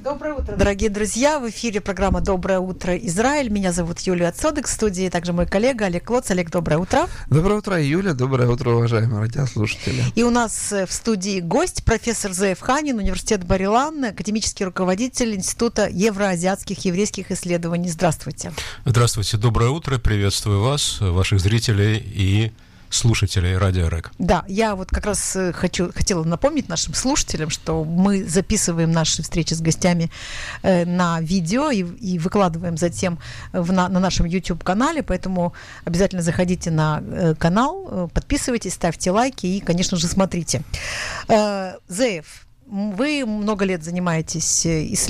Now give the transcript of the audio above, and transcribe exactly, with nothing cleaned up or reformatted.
Доброе утро, дорогие друзья. В эфире программа «Доброе утро, Израиль». Меня зовут Юлия Цодек. В студии также мой коллега Олег Клоц. Олег, доброе утро. Доброе утро, Юля. Доброе утро, уважаемые радиослушатели. И у нас в студии гость, профессор Зеев Ханин, университет Бар-Илан, академический руководитель Института евроазиатских еврейских исследований. Здравствуйте. Здравствуйте, доброе утро. Приветствую вас, ваших зрителей и слушателей Радио РЭК. Да, я вот как раз хочу, хотела напомнить нашим слушателям, что мы записываем наши встречи с гостями э, на видео и, и выкладываем затем в, на, на нашем YouTube-канале, поэтому обязательно заходите на э, канал, э, подписывайтесь, ставьте лайки и, конечно же, смотрите. Э, Зеев, вы много лет занимаетесь исследованием